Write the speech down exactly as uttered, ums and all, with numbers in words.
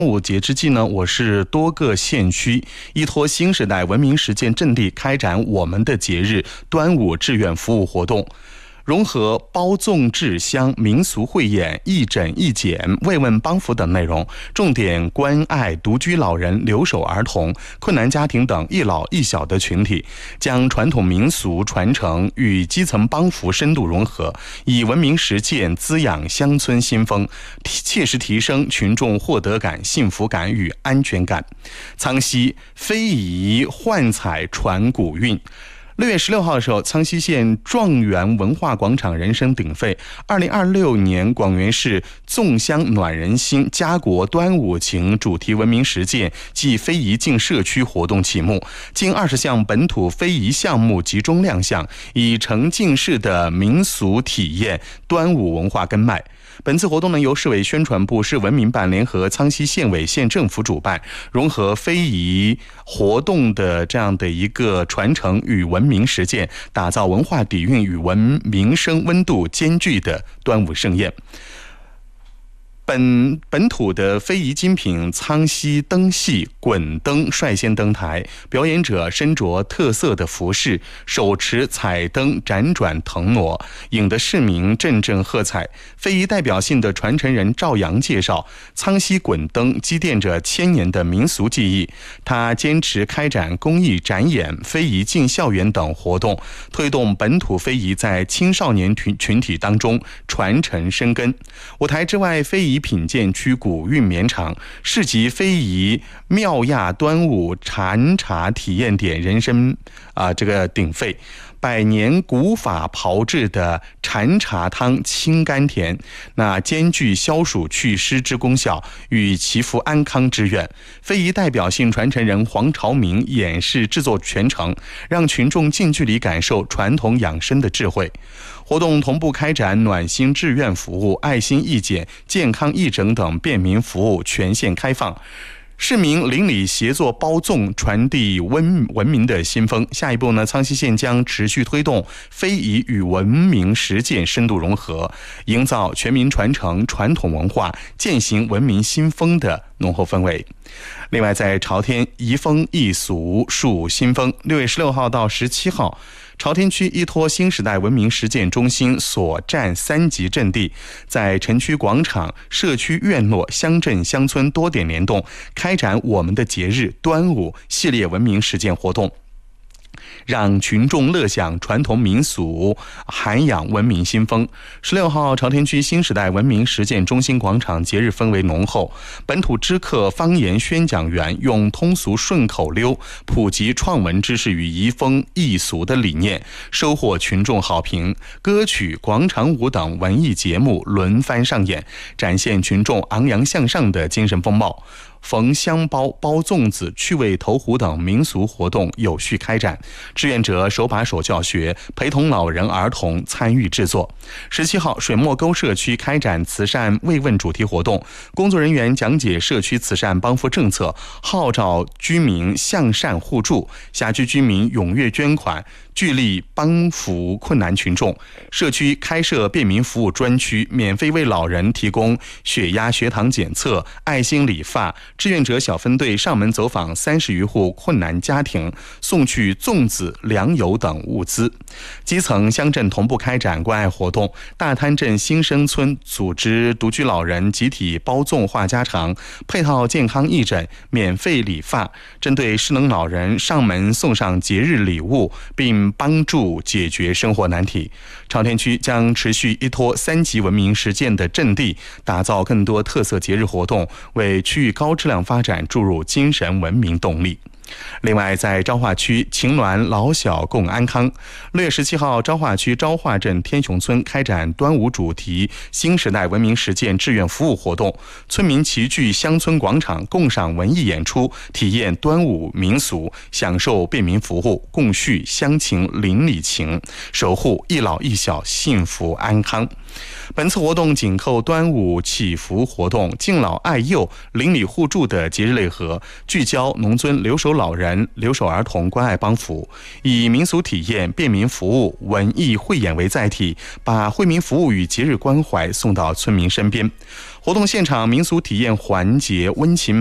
端午节之际呢，我市多个县区依托新时代文明实践阵地开展我们的节日端午志愿服务活动，融合包粽制香、民俗汇演、义诊义检、慰问帮扶等内容，重点关爱独居老人、留守儿童、困难家庭等一老一小的群体，将传统民俗传承与基层帮扶深度融合，以文明实践滋养乡村新风，切实提升群众获得感、幸福感与安全感。苍溪非遗幻彩传古韵。六月十六号的时候，苍溪县状元文化广场人声鼎沸，二零二六年广元市粽香暖人心家国端午情主题文明实践暨非遗进社区活动启幕，近二十项本土非遗项目集中亮相，以沉浸式的民俗体验端午文化根脉。本次活动呢，由市委宣传部、市文明办联合苍溪县委县政府主办，融合非遗活动的这样的一个传承与文明实践，打造文化底蕴与文民生温度兼具的端午盛宴。本本土的非遗精品苍溪灯戏滚灯率先登台，表演者身着特色的服饰，手持彩灯辗转腾挪，引得市民阵阵喝彩。非遗代表性的传承人赵阳介绍，苍溪滚灯积淀着千年的民俗技艺，他坚持开展公益展演、非遗进校园等活动，推动本土非遗在青少年群群体当中传承生根。舞台之外，非遗品鉴区古韵绵长，市级非遗妙亚端午禅茶体验点人声啊、呃、这个鼎沸，百年古法炮制的禅茶汤清甘甜，那兼具消暑祛湿之功效与祈福安康之愿。非遗代表性传承人黄朝明演示制作全程，让群众近距离感受传统养生的智慧。活动同步开展暖心志愿服务、爱心义检、健康义诊等便民服务全线开放。市民邻里协作包粽，传递文文明的新风。下一步呢，苍溪县将持续推动非遗与文明实践深度融合，营造全民传承传统文化、践行文明新风的浓厚氛围。另外，在朝天移风易俗树新风，六月十六号到十七号。朝天区依托新时代文明实践中心所占三级阵地，在城区广场、社区院落、乡镇乡村多点联动，开展我们的节日端午系列文明实践活动，让群众乐享传统民俗，涵养文明新风。十六号，朝天区新时代文明实践中心广场节日氛围浓厚，本土知客方言宣讲员用通俗顺口溜普及创文知识与移风易俗的理念，收获群众好评。歌曲、广场舞等文艺节目轮番上演，展现群众昂扬向上的精神风貌。缝香包、包粽子、趣味投壶等民俗活动有序开展，志愿者手把手教学，陪同老人儿童参与制作。十七号，水墨沟社区开展慈善慰问主题活动，工作人员讲解社区慈善帮扶政策，号召居民向善互助，辖区居民踊跃捐款，聚力帮扶困难群众。社区开设便民服务专区，免费为老人提供血压、血糖检测、爱心理发。志愿者小分队上门走访三十余户困难家庭，送去粽子、粮油等物资。基层乡镇同步开展关爱活动，大滩镇新生村组织独居老人集体包粽话家常，配套健康义诊，免费理发，针对失能老人上门送上节日礼物，并帮助解决生活难题。朝天区将持续依托三级文明实践的阵地，打造更多特色节日活动，为区域高质量发展注入精神文明动力。另外，在昭化区情鸾老小共安康，六月十七号，昭化区昭化镇天雄村开展端午主题新时代文明实践志愿服务活动，村民齐聚乡村广场，共赏文艺演出，体验端午民俗，享受便民服务，共续乡情邻里情，守护一老一小幸福安康。 本次活动紧扣端午祈福活动、敬老爱幼、邻里互助的节日内核，聚焦农村留守老人、留守儿童关爱帮扶，以民俗体验、便民服务、文艺汇演为载体，把惠民服务与节日关怀送到村民身边。活动现场民俗体验环节温情